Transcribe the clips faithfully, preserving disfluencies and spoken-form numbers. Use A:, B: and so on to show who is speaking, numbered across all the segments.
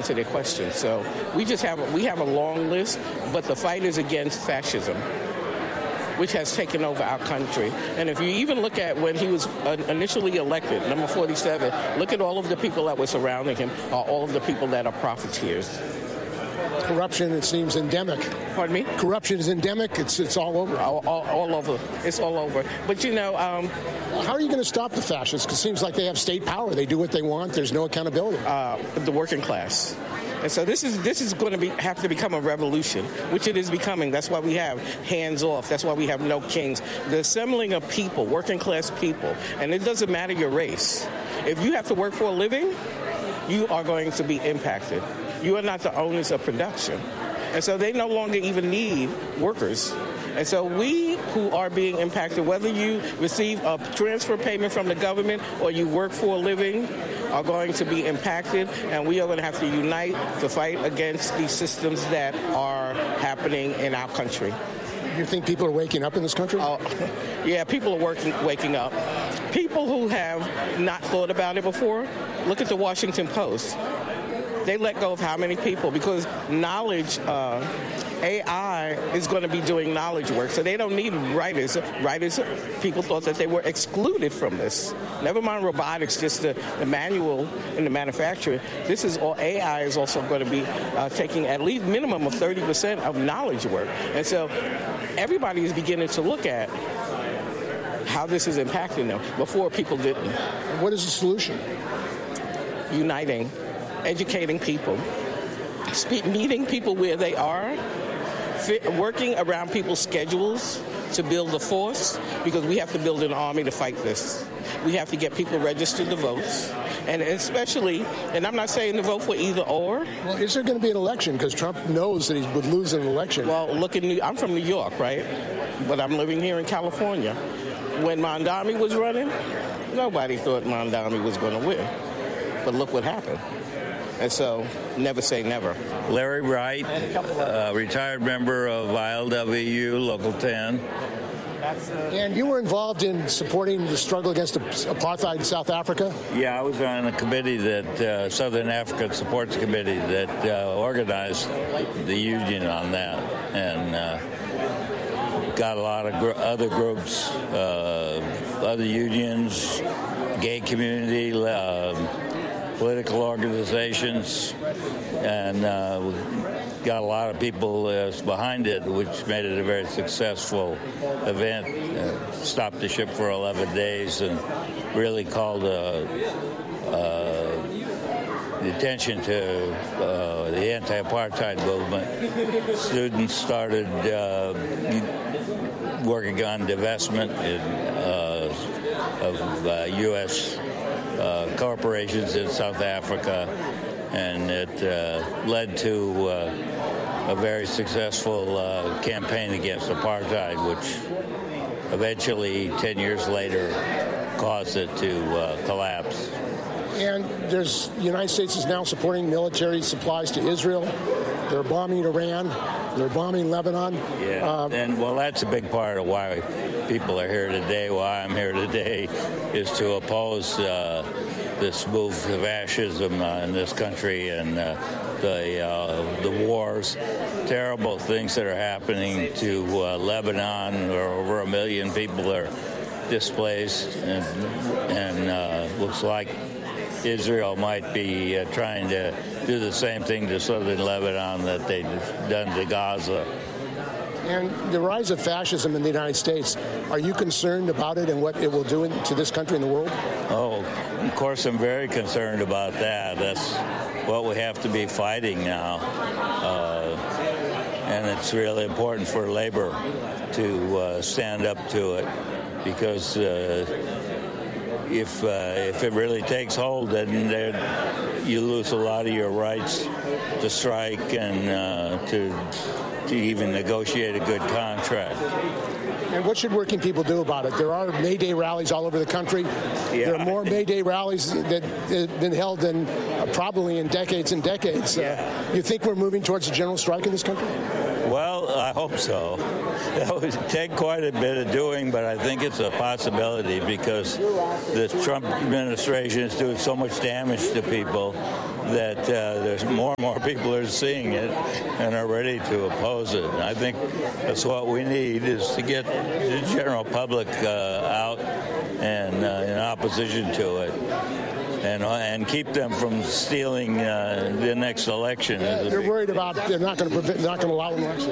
A: answer their questions. So we just have we have a long list, but the fight is against fascism, which has taken over our country. And if you even look at when he was initially elected, number forty-seven, look at all of the people that were surrounding him, are all of the people that are profiteers.
B: Corruption, it seems, endemic.
A: Pardon me?
B: Corruption is endemic. It's it's all over.
A: All, all, all over. It's all over. But, you know... Um,
B: How are you going to stop the fascists? Because it seems like they have state power. They do what they want. There's no accountability.
A: Uh, the working class. And so this is this is going to be have to become a revolution, which it is becoming. That's why we have hands off. That's why we have no kings. The assembling of people, working class people, and it doesn't matter your race. If you have to work for a living, you are going to be impacted. You are not the owners of production. And so they no longer even need workers. And so we who are being impacted, whether you receive a transfer payment from the government or you work for a living, are going to be impacted, and we are going to have to unite to fight against these systems that are happening in our country.
B: You think people are waking up in this country?
A: Uh, yeah, people are working, waking up. People who have not thought about it before, look at the Washington Post. They let go of how many people? Because knowledge, uh, A I is going to be doing knowledge work, so they don't need writers. Writers, people thought that they were excluded from this. Never mind robotics, just the, the manual and the manufacturer. This is all, A I is also going to be uh, taking at least minimum of thirty percent of knowledge work. And so everybody is beginning to look at how this is impacting them. Before, people didn't.
B: What is the solution?
A: Uniting. Educating people, speak, meeting people where they are, fit, working around people's schedules to build a force, because we have to build an army to fight this. We have to get people registered to vote, and especially, and I'm not saying to vote for either or.
B: Well, is there going to be an election? Because Trump knows that he would lose an election.
A: Well, look at New, I'm from New York, right? But I'm living here in California. When Mondami was running, nobody thought Mondami was going to win. But look what happened. And so, never say never.
C: Larry Wright, uh, retired member of I L W U, Local ten.
B: And you were involved in supporting the struggle against apartheid in South Africa?
C: Yeah, I was on a committee that, uh, Southern Africa Supports Committee, that uh, organized the union on that. And uh, got a lot of gr- other groups, uh, other unions, gay community, uh, political organizations, and uh, got a lot of people uh, behind it, which made it a very successful event. Uh, stopped the ship for eleven days and really called uh, uh, the attention to uh, the anti-apartheid movement. Students started uh, working on divestment in, uh, of uh, U S Uh, corporations in South Africa, and it uh, led to uh, a very successful uh, campaign against apartheid, which eventually, ten years later, caused it to uh, collapse.
B: And there's the United States is now supporting military supplies to Israel. They're bombing Iran. They're bombing Lebanon.
C: Yeah, uh, and well, that's a big part of why people are here today, why I'm here today, is to oppose uh, this move of fascism uh, in this country and uh, the uh, the wars, terrible things that are happening to uh, Lebanon, where over a million people are displaced, and, and uh, looks like Israel might be uh, trying to do the same thing to southern Lebanon that they've done to Gaza.
B: And the rise of fascism in the United States, are you concerned about it and what it will do in, to this country and the world?
C: Oh, of course I'm very concerned about that. That's what we have to be fighting now. Uh, and it's really important for labor to uh, stand up to it, because uh, if uh, if it really takes hold, then you lose a lot of your rights to strike and uh, to to even negotiate a good contract.
B: And what should working people do about it? There are May Day rallies all over the country.
C: Yeah.
B: There are more May Day rallies that have been held than uh, probably in decades and decades.
C: Yeah.
B: Uh, you think we're moving towards a general strike in this country?
C: Well, I hope so. That would take quite a bit of doing, but I think it's a possibility because the Trump administration is doing so much damage to people that uh, there's more and more people are seeing it and are ready to oppose it. And I think that's what we need, is to get the general public uh, out and uh, in opposition to it. And, and keep them from stealing uh, the next election.
B: They're worried about they're not going to prevent, not going to allow an election.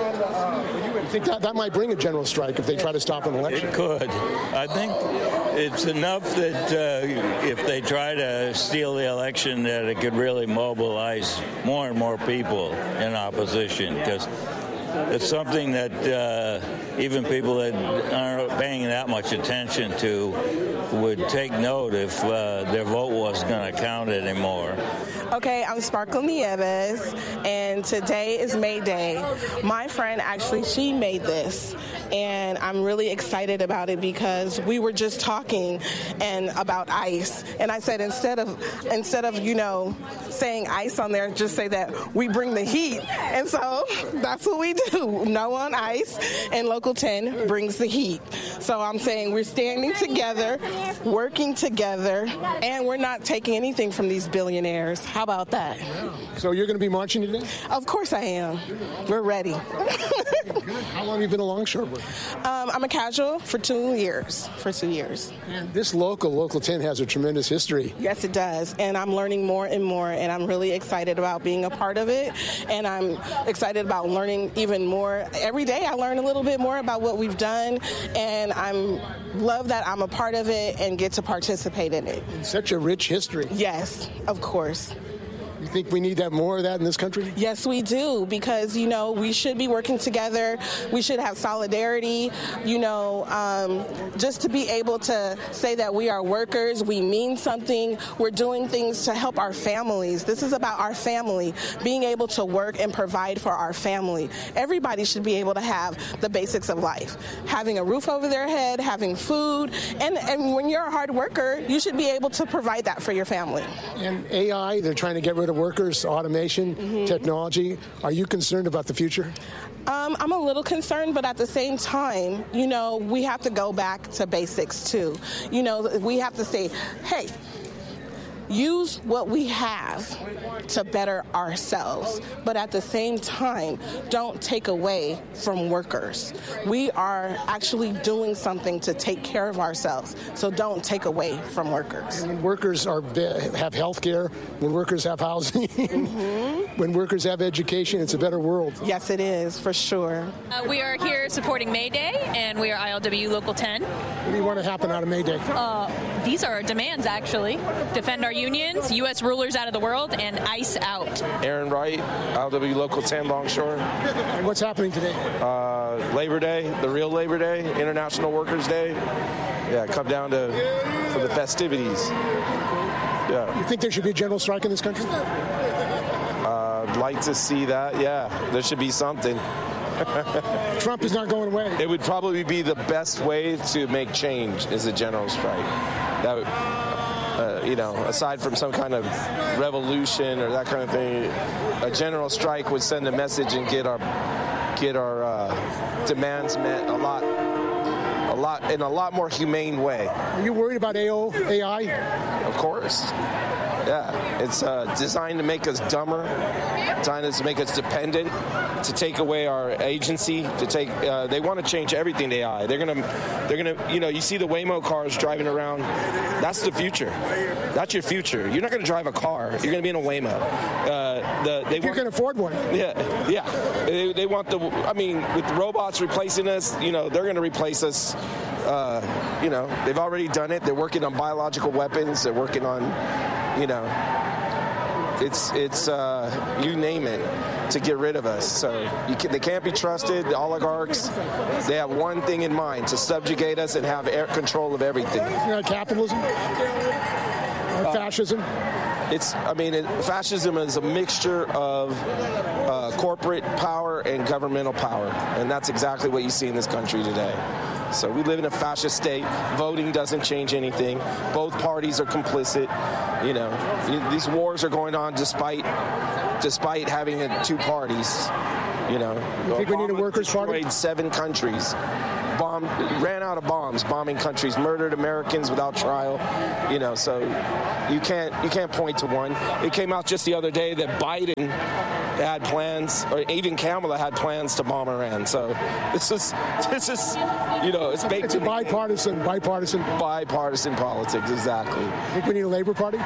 C: Yeah.
B: I think that, that might bring a general strike if they try to stop an election.
C: It could. I think it's enough that uh, if they try to steal the election, that it could really mobilize more and more people in opposition, because it's something that uh, even people that aren't paying that much attention to would take note if uh, their vote wasn't going to count anymore.
D: Okay, I'm Sparkle Nieves, and today is May Day. My friend, actually, she made this, and I'm really excited about it because we were just talking and about ice, and I said instead of instead of you know saying ice on there, just say that we bring the heat, and so that's what we do. No on ice, and Local ten brings the heat. So I'm saying we're standing together, working together, and we're not taking anything from these billionaires. How about that?
B: So you're going to be marching today?
D: Of course I am. We're ready.
B: How long have you been a longshoreman?
D: Um, I'm a casual for two years. For two years.
B: And this local, Local ten, has a tremendous history.
D: Yes, it does. And I'm learning more and more, and I'm really excited about being a part of it. And I'm excited about learning even more. Every day I learn a little bit more about what we've done, and I'm love that I'm a part of it and get to participate in it.
B: It's such a rich history.
D: Yes, of course.
B: You think we need that more of that in this country?
D: Yes, we do, because, you know, we should be working together. We should have solidarity, you know, um, just to be able to say that we are workers, we mean something, we're doing things to help our families. This is about our family, being able to work and provide for our family. Everybody should be able to have the basics of life, having a roof over their head, having food, and, and when you're a hard worker, you should be able to provide that for your family.
B: And A I, they're trying to get rid of workers, automation, mm-hmm. technology. Are you concerned about the future?
D: Um, I'm a little concerned, but at the same time, you know, we have to go back to basics too. You know, we have to say, hey, use what we have to better ourselves, but at the same time, don't take away from workers. We are actually doing something to take care of ourselves, so don't take away from workers.
B: And when workers are have health care, when workers have housing, mm-hmm. when workers have education, it's a better world.
D: Yes, it is, for sure.
E: Uh, we are here supporting May Day, and we are I L W Local ten.
B: What do you want to happen out of May Day?
E: Uh, these are our demands, actually. Defend our unions, U S rulers out of the world, and ICE out.
F: Aaron Wright, I L W Local ten Longshore.
B: And what's happening today?
F: Uh, Labor Day, the real Labor Day, International Workers' Day. Yeah, come down to for the festivities. Yeah.
B: You think there should be a general strike in this country?
F: Uh, I'd like to see that, yeah. There should be something.
B: Trump is not going away.
F: It would probably be the best way to make change is a general strike. That would, uh, you know, aside from some kind of revolution or that kind of thing, a general strike would send a message and get our get our uh, demands met a lot, a lot in a lot more humane way.
B: Are you worried about A I?
F: Of course. Yeah, it's uh, designed to make us dumber, designed to make us dependent, to take away our agency. To take, uh, they want to change everything to A I. They're gonna, they're gonna, you know, you see the Waymo cars driving around. That's the future. That's your future. You're not gonna drive a car. You're gonna be in a Waymo. Uh, the, they
B: if you
F: want,
B: can afford one.
F: Yeah, yeah. They, they want the. I mean, with the robots replacing us, you know, they're gonna replace us. Uh, you know, they've already done it. They're working on biological weapons. They're working on, you know, it's it's uh, you name it to get rid of us. So you can, they can't be trusted. The oligarchs, they have one thing in mind: to subjugate us and have air control of everything.
B: Isn't that capitalism? Or fascism?
F: It's, I mean, it, fascism is a mixture of uh, corporate power and governmental power, and that's exactly what you see in this country today. So we live in a fascist state. Voting doesn't change anything. Both parties are complicit. You know, these wars are going on despite despite having two parties. You know,
B: you think Obama we need a workers' party?
F: Seven countries. Bombed, ran out of bombs, bombing countries, murdered Americans without trial. You know, so you can't you can't point to one. It came out just the other day that Biden had plans, or even Kamala had plans to bomb Iran. So this is this is you know it's baked.
B: It's a bipartisan, bipartisan,
F: bipartisan politics. Exactly.
B: Think we need a Labor Party?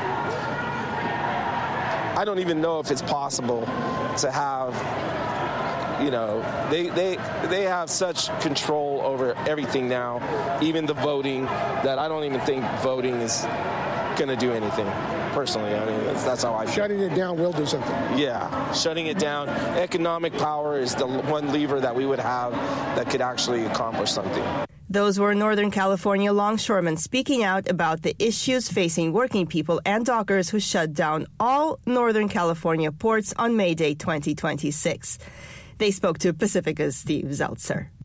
F: I don't even know if it's possible to have. You know, they, they they have such control over everything now, even the voting, that I don't even think voting is going to do anything, personally. I mean, that's, that's how I feel.
B: Shutting it down will do something.
F: Yeah, shutting it down. Economic power is the one lever that we would have that could actually accomplish something.
G: Those were Northern California longshoremen speaking out about the issues facing working people and dockers who shut down all Northern California ports on May Day twenty twenty-six. They spoke to Pacifica's Steve Zeltzer.